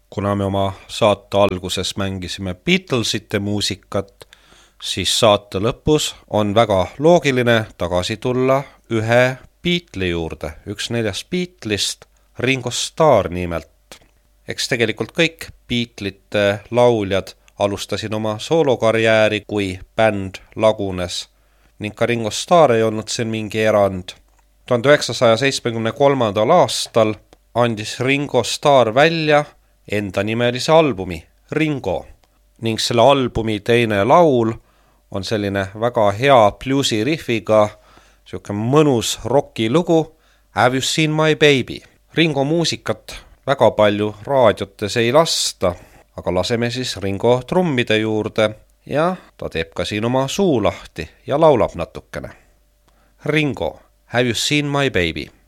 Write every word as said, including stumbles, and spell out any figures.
Kuna me oma saate alguses mängisime Beatlesite muusikat, siis saate lõpus on väga loogiline tagasi tulla ühe Beatli juurde, üks neljast Beatlist, Ringo Starr nimelt. Eks tegelikult kõik Beatlite lauljad alustasid oma soolokarjääri, kui bänd lagunes, ning ka Ringo Starr ei olnud siin mingi erand. tuhande üheksasaja seitsmekümne kolmandal aastal andis Ringo Starr välja enda nimelise albumi, Ringo, ning selle albumi teine laul on selline väga hea bluesi riffiga, siuke mõnus rocki lugu Have you seen my baby? Ringo muusikat väga palju raadiotes ei lasta, aga laseme siis Ringo trummide juurde ja ta teeb ka siin oma suu lahti ja laulab natukene. Ringo, Have you seen my baby?